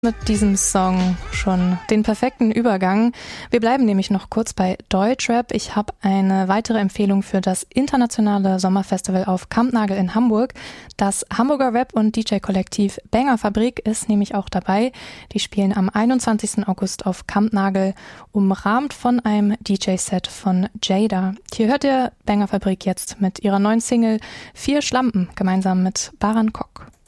Mit diesem Song schon den perfekten Übergang. Wir bleiben nämlich noch kurz bei Deutschrap. Ich habe eine weitere Empfehlung für das internationale Sommerfestival auf Kampnagel in Hamburg. Das Hamburger Rap- und DJ-Kollektiv Banger Fabrik ist nämlich auch dabei. Die spielen am 21. August auf Kampnagel, umrahmt von einem DJ-Set von Jada. Hier hört ihr Banger Fabrik jetzt mit ihrer neuen Single 4 Schlampen gemeinsam mit Baran Kok.